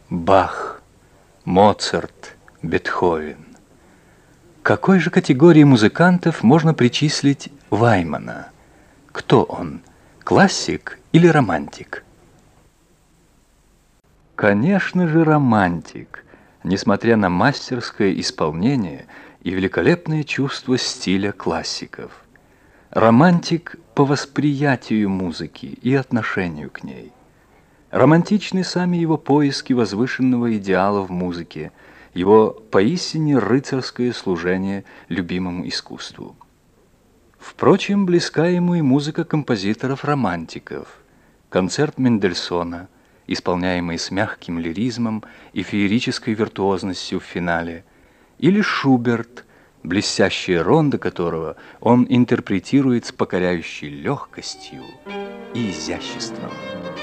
Бах, Моцарт, Бетховен. К какой же категории музыкантов можно причислить Ваймана? Кто он, классик или романтик? Конечно же, романтик, несмотря на мастерское исполнение и великолепное чувство стиля классиков. Романтик по восприятию музыки и отношению к ней. Романтичны сами его поиски возвышенного идеала в музыке, его поистине рыцарское служение любимому искусству. Впрочем, близка ему и музыка композиторов-романтиков. Концерт Мендельсона, исполняемый с мягким лиризмом и феерической виртуозностью в финале, или Шуберт, блестящие рондо которого он интерпретирует с покоряющей легкостью и изяществом.